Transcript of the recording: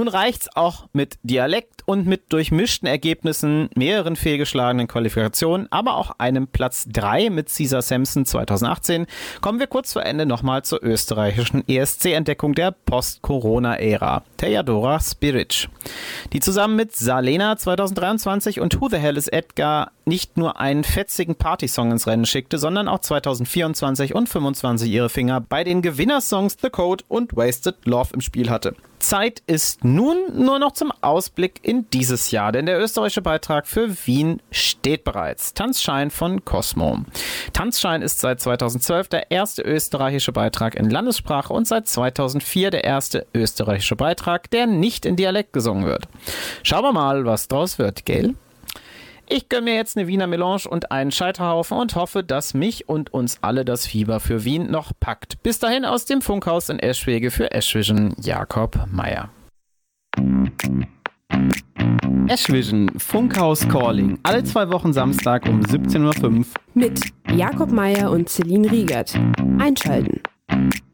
Nun reicht's auch mit Dialekt und mit durchmischten Ergebnissen, mehreren fehlgeschlagenen Qualifikationen, aber auch einem Platz 3 mit Cesar Sampson 2018, kommen wir kurz vor Ende nochmal zur österreichischen ESC-Entdeckung der Post-Corona-Ära, Teodora Spiric, die zusammen mit Salena 2023 und Who the Hell is Edgar nicht nur einen fetzigen Partysong ins Rennen schickte, sondern auch 2024 und 2025 ihre Finger bei den Gewinnersongs The Code und Wasted Love im Spiel hatte. Zeit ist nun nur noch zum Ausblick in dieses Jahr, denn der österreichische Beitrag für Wien steht bereits. Tanzschein von Cosmo. Tanzschein ist seit 2012 der erste österreichische Beitrag in Landessprache und seit 2004 der erste österreichische Beitrag, der nicht in Dialekt gesungen wird. Schauen wir mal, was draus wird, gell? Ich gönne mir jetzt eine Wiener Melange und einen Scheiterhaufen und hoffe, dass mich und uns alle das Fieber für Wien noch packt. Bis dahin aus dem Funkhaus in Eschwege für Eschvision, Jakob Meier. Eschvision, Funkhaus Calling. Alle 2 Wochen Samstag um 17.05 Uhr. Mit Jakob Meier und Celine Riegert. Einschalten.